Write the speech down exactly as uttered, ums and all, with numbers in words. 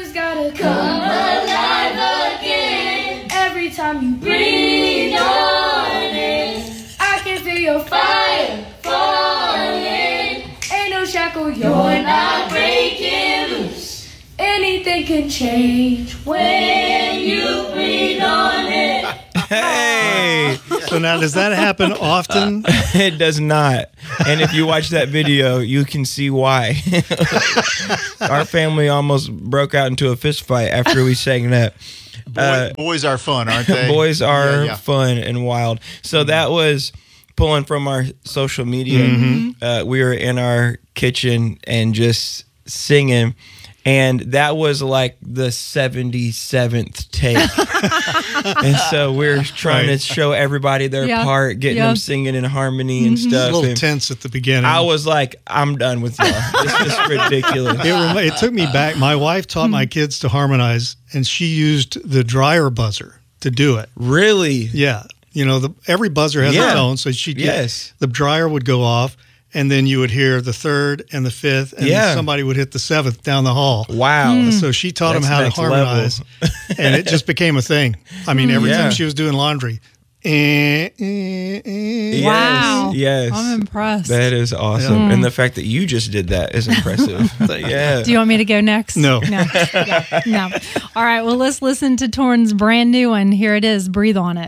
has gotta come alive again. Every time you breathe on it, I can feel your fire falling. Ain't no shackle, you're not breaking loose. Anything can change when you breathe on it. Hey! So now, does that happen often? It does not. And if you watch that video, you can see why. Our family almost broke out into a fist fight after we sang that. Boy, Uh, boys are fun, aren't they? Boys are Yeah, yeah. fun and wild. So that was pulling from our social media. Mm-hmm. Uh, we were in our kitchen and just singing. And that was like the seventy-seventh take. And so we're trying Right. to show everybody their Yeah. part, getting Yeah. them singing in harmony and A stuff. little And tense at the beginning. I was like, I'm done with y'all. This is ridiculous. It, rem- it took me back. My wife taught my kids to harmonize, and she used the dryer buzzer to do it. Really? Yeah. You know, the, every buzzer has Yeah. a tone, so she'd get, Yes. the dryer would go off, and then you would hear the third and the fifth, and Yeah. then somebody would hit the seventh down the hall. Wow. So she taught them That's how to next harmonize, and it just became a thing. I mean, every Yeah. time she was doing laundry, eh, eh, eh. Wow. Yes. I'm impressed. That is awesome. And the fact that you just did that is impressive. Yeah. Do you want me to go next? No. No. Yeah, no. All right. Well, let's listen to Torn's brand new one. Here it is. Breathe on it.